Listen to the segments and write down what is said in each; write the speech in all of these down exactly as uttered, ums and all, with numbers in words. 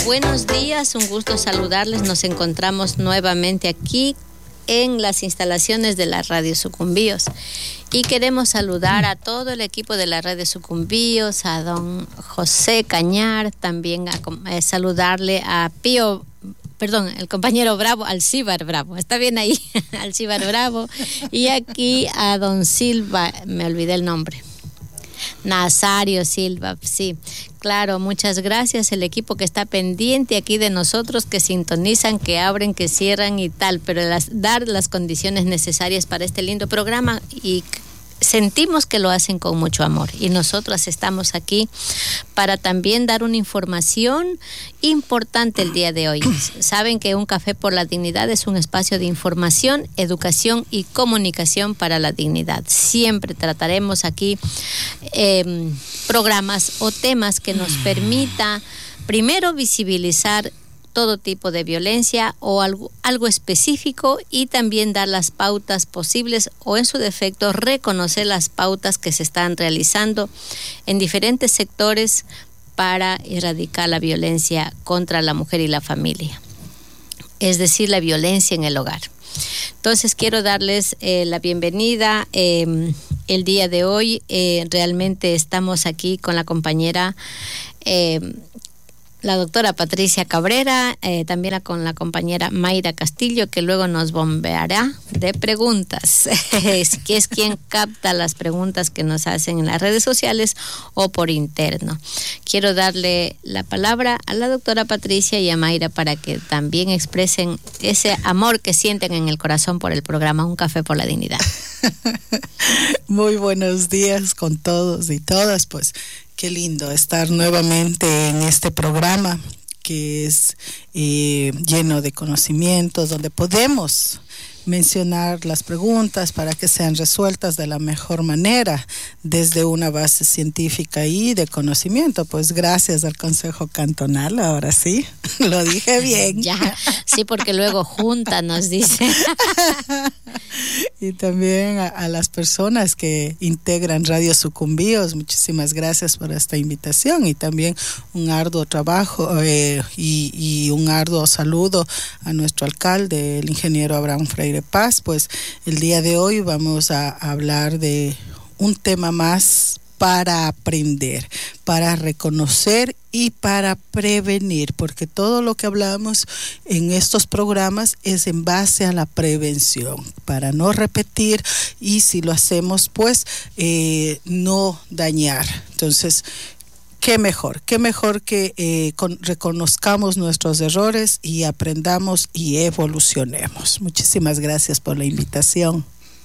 Buenos días, un gusto saludarles. Nos encontramos nuevamente aquí en las instalaciones de la Radio Sucumbíos y queremos saludar a todo el equipo de la Radio Sucumbíos, a don José Cañar, también a, a saludarle a Pío, perdón, el compañero Bravo, Alcíbar Bravo, está bien ahí, Alcíbar Bravo, y aquí a don Silva, me olvidé el nombre. Nazario Silva, sí, claro, muchas gracias, el equipo que está pendiente aquí de nosotros, que sintonizan, que abren, que cierran y tal, pero las, dar las condiciones necesarias para este lindo programa, y sentimos que lo hacen con mucho amor, y nosotros estamos aquí para también dar una información importante el día de hoy. Saben que Un Café por la Dignidad es un espacio de información, educación y comunicación para la dignidad. Siempre trataremos aquí eh, programas o temas que nos permita primero visibilizar todo tipo de violencia o algo, algo específico, y también dar las pautas posibles o en su defecto reconocer las pautas que se están realizando en diferentes sectores para erradicar la violencia contra la mujer y la familia, es decir, la violencia en el hogar. Entonces quiero darles eh, la bienvenida eh, el día de hoy. Eh, realmente estamos aquí con la compañera eh, la doctora Patricia Cabrera, eh, también con la compañera Mayra Castillo, que luego nos bombeará de preguntas, es, que es quien capta las preguntas que nos hacen en las redes sociales o por interno. Quiero darle la palabra a la doctora Patricia y a Mayra para que también expresen ese amor que sienten en el corazón por el programa Un Café por la Dignidad. Muy buenos días con todos y todas, pues qué lindo estar nuevamente en este programa que es eh, lleno de conocimientos, donde podemos mencionar las preguntas para que sean resueltas de la mejor manera desde una base científica y de conocimiento. Pues gracias al Consejo Cantonal, ahora sí, lo dije bien. Ya, sí, porque luego junta nos dice. Y también a, a las personas que integran Radio Sucumbíos, muchísimas gracias por esta invitación, y también un arduo trabajo eh, y, y un arduo saludo a nuestro alcalde, el ingeniero Abraham Freire Paz. Pues el día de hoy vamos a hablar de un tema más para aprender, para reconocer y para prevenir, porque todo lo que hablamos en estos programas es en base a la prevención, para no repetir, y si lo hacemos, pues eh, no dañar. Entonces, qué mejor, qué mejor que eh, con, reconozcamos nuestros errores y aprendamos y evolucionemos. Muchísimas gracias por la invitación.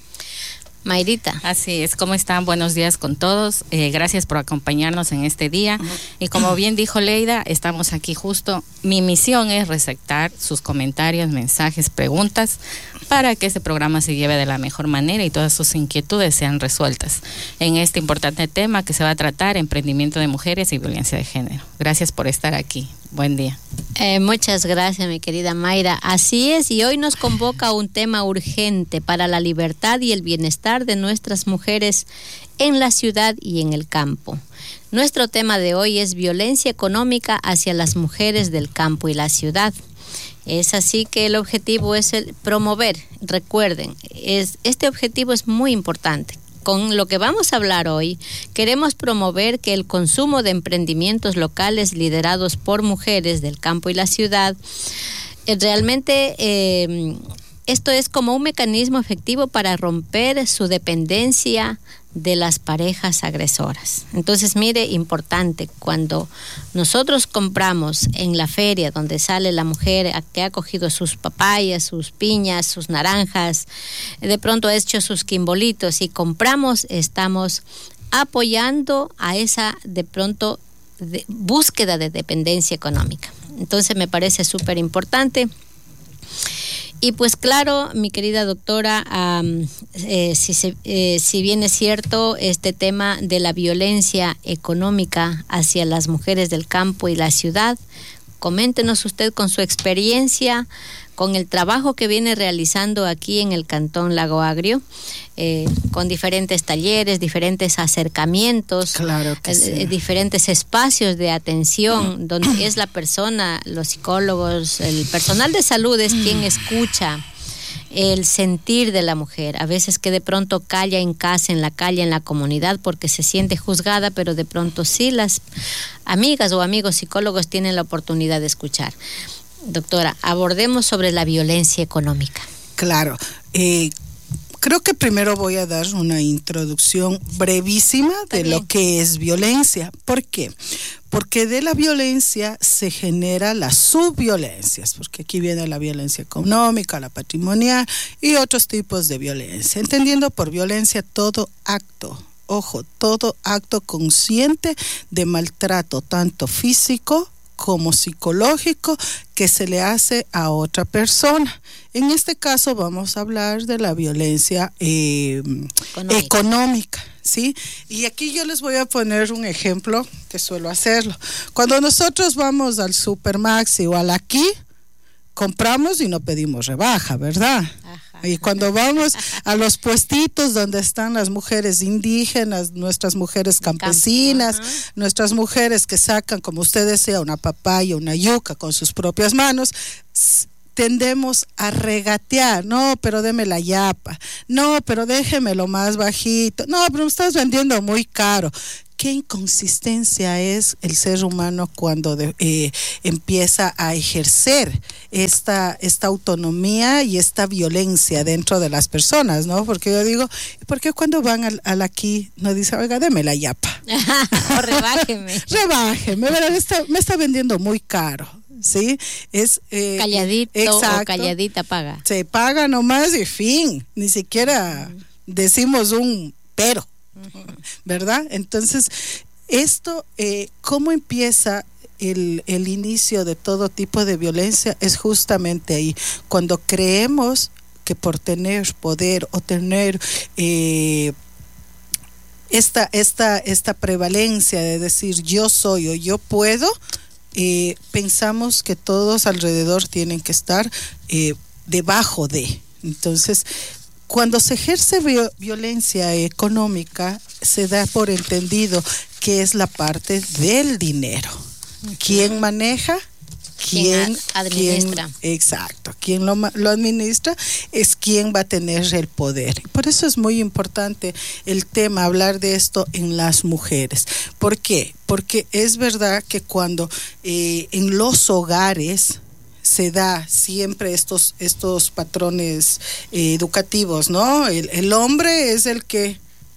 Mayrita. Así es, ¿cómo están? Buenos días con todos. Eh, gracias por acompañarnos en este día. Y como bien dijo Leida, estamos aquí justo. Mi misión es receptar sus comentarios, mensajes, preguntas, para que este programa se lleve de la mejor manera y todas sus inquietudes sean resueltas en este importante tema que se va a tratar: emprendimiento de mujeres y violencia de género. Gracias por estar aquí. Buen día. Eh, muchas gracias, mi querida Mayra. Así es, y hoy nos convoca un tema urgente para la libertad y el bienestar de nuestras mujeres en la ciudad y en el campo. Nuestro tema de hoy es violencia económica hacia las mujeres del campo y la ciudad. Es así que el objetivo es el promover. Recuerden, es, este objetivo es muy importante. Con lo que vamos a hablar hoy, queremos promover que el consumo de emprendimientos locales liderados por mujeres del campo y la ciudad, eh, realmente eh, esto es como un mecanismo efectivo para romper su dependencia de las parejas agresoras. Entonces, mire, importante, cuando nosotros compramos en la feria donde sale la mujer que ha cogido sus papayas, sus piñas, sus naranjas, de pronto ha hecho sus quimbolitos y compramos, estamos apoyando a esa de pronto de búsqueda de dependencia económica. Entonces me parece súper importante. Y pues claro, mi querida doctora, um, eh, si, se, eh, si bien es cierto este tema de la violencia económica hacia las mujeres del campo y la ciudad, coméntenos usted con su experiencia, con el trabajo que viene realizando aquí en el Cantón Lago Agrio, eh, con diferentes talleres, diferentes acercamientos, claro que eh, sí. diferentes espacios de atención, donde es la persona, los psicólogos, el personal de salud es quien escucha el sentir de la mujer, a veces que de pronto calla en casa, en la calle, en la comunidad, porque se siente juzgada, pero de pronto sí las amigas o amigos psicólogos tienen la oportunidad de escuchar. Doctora, abordemos sobre la violencia económica. Claro, eh, creo que primero voy a dar una introducción brevísima de lo que es violencia. ¿Por qué? Porque de la violencia se genera las subviolencias, porque aquí viene la violencia económica, la patrimonial y otros tipos de violencia. Entendiendo por violencia todo acto, ojo, todo acto consciente de maltrato, tanto físico como psicológico, que se le hace a otra persona. En este caso vamos a hablar de la violencia eh, económica. económica, ¿sí? Y aquí yo les voy a poner un ejemplo que suelo hacerlo. Cuando nosotros vamos al Supermaxi o al Aquí, compramos y no pedimos rebaja, ¿verdad? Ajá. Y cuando vamos a los puestitos donde están las mujeres indígenas, nuestras mujeres campesinas, Campo, nuestras mujeres que sacan, como usted decía, una papaya, una yuca con sus propias manos, tendemos a regatear. No, pero deme la yapa. No, pero déjemelo más bajito. No, pero me estás vendiendo muy caro. Qué inconsistencia es el ser humano cuando de, eh, empieza a ejercer esta, esta autonomía y esta violencia dentro de las personas, ¿no? Porque yo digo, ¿por qué cuando van al, al Aquí no dice, oiga, deme la yapa? O rebájeme. Rebájeme, ¿verdad? Me está, me está vendiendo muy caro. ¿Sí? Es eh, calladito exacto, o calladita paga. Se paga nomás y fin, ni siquiera uh-huh. decimos un pero, uh-huh. ¿verdad? Entonces, esto, eh, ¿cómo empieza el, el inicio de todo tipo de violencia? Es justamente ahí, cuando creemos que por tener poder o tener eh, esta, esta, esta prevalencia de decir yo soy o yo puedo, Eh, pensamos que todos alrededor tienen que estar eh, debajo de. Entonces, cuando se ejerce vi- violencia económica, se da por entendido que es la parte del dinero. Okay. ¿Quién maneja? ¿Quién, ¿Quién administra? Quién, exacto, quien lo, lo administra es quien va a tener el poder. Por eso es muy importante el tema, hablar de esto en las mujeres. ¿Por qué? Porque es verdad que cuando eh, en los hogares se da siempre estos, estos patrones eh, educativos, ¿no? El, el hombre es el que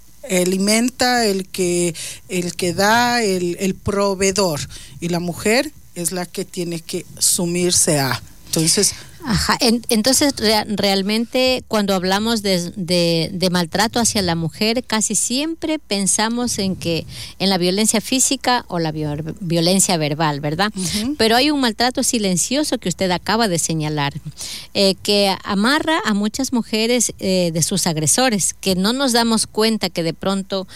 alimenta, el que, el que da, el, el proveedor, y la mujer es la que tiene que sumirse a. Entonces, Ajá. En, entonces re, realmente cuando hablamos de, de, de maltrato hacia la mujer, casi siempre pensamos en que en la violencia física o la viol, violencia verbal, ¿verdad? Uh-huh. Pero hay un maltrato silencioso que usted acaba de señalar, eh, que amarra a muchas mujeres eh, de sus agresores, que no nos damos cuenta que de pronto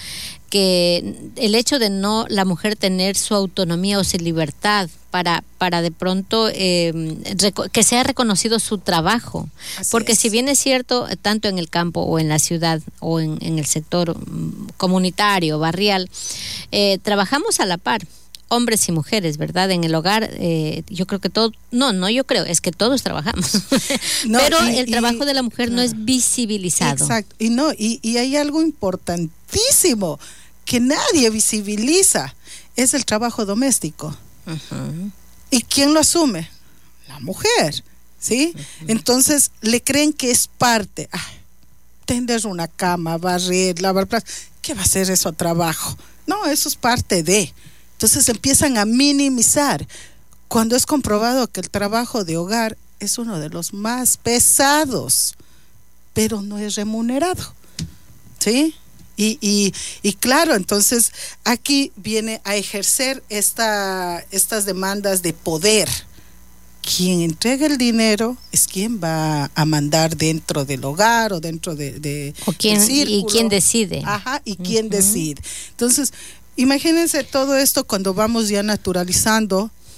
que el hecho de no la mujer tener su autonomía o su libertad para para de pronto eh, reco- que sea reconocido su trabajo. Así porque es. Si bien es cierto, tanto en el campo o en la ciudad o en, en el sector comunitario, barrial, eh, trabajamos a la par, hombres y mujeres, ¿verdad? En el hogar, eh, yo creo que todo, no, no yo creo, es que todos trabajamos. No, pero y, el trabajo y, de la mujer claro. no es visibilizado. Exacto, y no, y, y hay algo importantísimo que nadie visibiliza, es el trabajo doméstico. Uh-huh. ¿Y quién lo asume? La mujer, ¿sí? Uh-huh. Entonces le creen que es parte. Ah, tender una cama, barrer, lavar platos, ¿qué va a ser eso trabajo? No, eso es parte de. Entonces empiezan a minimizar, cuando es comprobado que el trabajo de hogar es uno de los más pesados, pero no es remunerado, ¿sí? Y, y, y claro, entonces aquí viene a ejercer esta, estas demandas de poder. Quien entrega el dinero es quien va a mandar dentro del hogar o dentro de, de o quién, del círculo. Y quién decide. Ajá, y quién uh-huh. decide. Entonces, imagínense todo esto cuando vamos ya naturalizando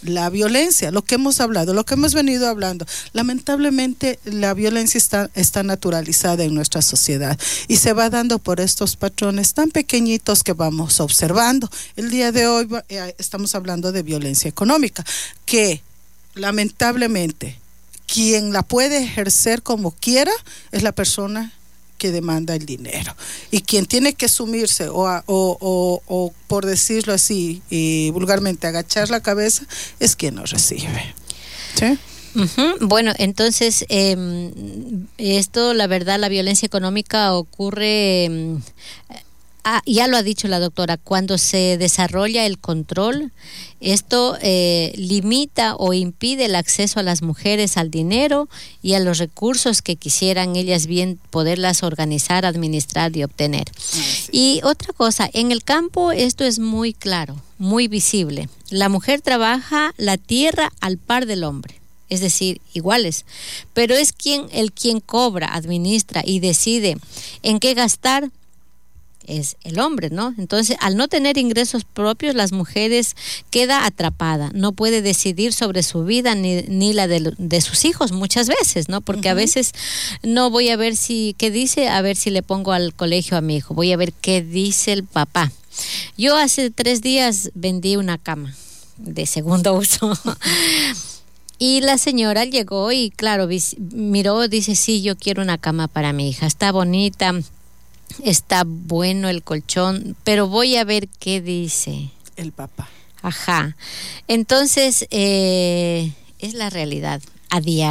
la violencia, lo que hemos hablado, lo que hemos venido hablando. Lamentablemente la violencia está, está naturalizada en nuestra sociedad y se va dando por estos patrones tan pequeñitos que vamos observando. El día de hoy eh, estamos hablando de violencia económica, que lamentablemente quien la puede ejercer como quiera es la persona que demanda el dinero, y quien tiene que sumirse o, a, o, o, o por decirlo así y vulgarmente agachar la cabeza es quien lo recibe. ¿Sí? Uh-huh. Bueno, entonces eh, esto, la verdad, la violencia económica ocurre, eh, ah, ya lo ha dicho la doctora, cuando se desarrolla el control. Esto eh, limita o impide el acceso a las mujeres al dinero y a los recursos que quisieran ellas bien poderlas organizar, administrar y obtener. Ah, sí. Y otra cosa, en el campo esto es muy claro, muy visible. La mujer trabaja la tierra al par del hombre, es decir, iguales, pero es quien el quien cobra, administra y decide en qué gastar. Es el hombre, ¿no? Entonces, al no tener ingresos propios, las mujeres queda atrapada, no puede decidir sobre su vida ni, ni la de, de sus hijos muchas veces, ¿no? Porque uh-huh. a veces no voy a ver si qué dice, a ver si le pongo al colegio a mi hijo, voy a ver qué dice el papá. Yo hace tres días vendí una cama de segundo uso. Y la señora llegó y claro, vis- miró, dice, sí, yo quiero una cama para mi hija, está bonita, está bueno el colchón, pero voy a ver qué dice el papá. Ajá. Entonces, eh, es la realidad a diario.